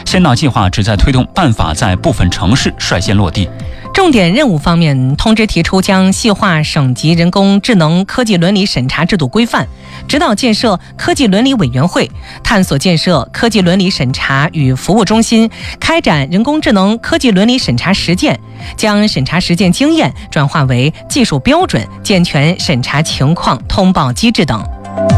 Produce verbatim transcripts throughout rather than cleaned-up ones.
先导计划旨在推动办法在部分城市率先落地。 重点任务方面，通知提出将细化省级人工智能科技伦理审查制度规范，指导建设科技伦理委员会，探索建设科技伦理审查与服务中心，开展人工智能科技伦理审查实践，将审查实践经验转化为技术标准，健全审查情况通报机制等。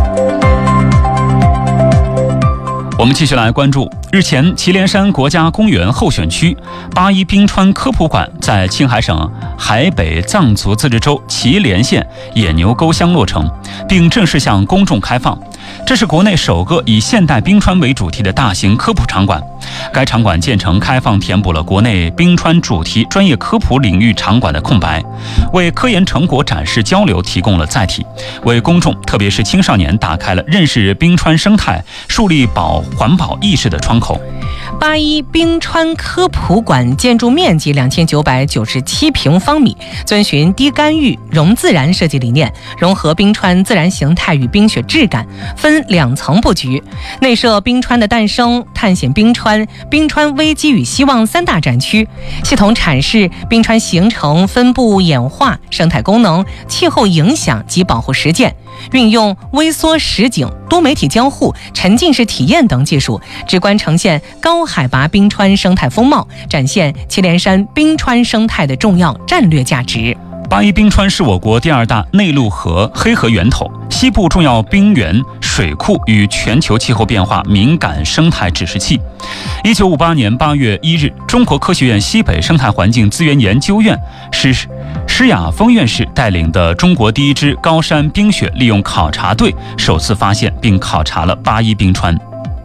我们继续来关注，日前祁连山国家公园候选区八一冰川科普馆在青海省海北藏族自治州祁连县野牛沟乡落成，并正式向公众开放。这是国内首个以现代冰川为主题的大型科普场馆。该场馆建成开放，填补了国内冰川主题专业科普领域场馆的空白，为科研成果展示交流提供了载体，为公众特别是青少年打开了认识冰川生态、树立保环保意识的窗口。 八一冰川科普馆建筑面积两千九百九十七平方米，遵循低干预、融自然设计理念，融合冰川自然形态与冰雪质感，分两层布局，内设冰川的诞生、探险冰川、冰川危机与希望三大展区，系统阐释冰川形成、分布、演化、生态功能、气候影响及保护实践，运用微缩实景、多媒体交互、沉浸式体验等技术，直观呈现高海拔冰川生态风貌，展现祁连山冰川生态的重要战略价值。 八一冰川是我国第二大内陆河黑河源头，西部重要冰原、水库与全球气候变化敏感生态指示器。一九五八年八月一日，中国科学院西北生态环境资源研究院施施雅峰院士带领的中国第一支高山冰雪利用考察队首次发现并考察了八一冰川。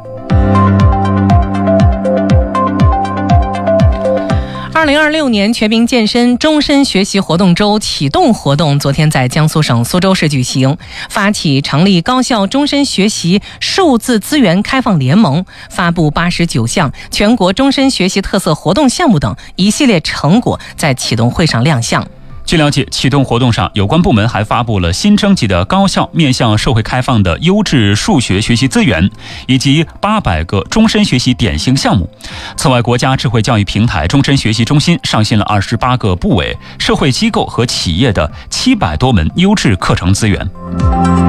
二零二六年全民健身终身学习活动周启动活动昨天在江苏省苏州市举行，发起成立高校终身学习数字资源开放联盟，发布八十九项全国终身学习特色活动项目等一系列成果在启动会上亮相。 据了解，启动活动上，有关部门还发布了新征集的高校面向社会开放的优质数学学习资源，以及八百个终身学习典型项目。此外，国家智慧教育平台终身学习中心上线了二十八个部委、社会机构和企业的七百多门优质课程资源。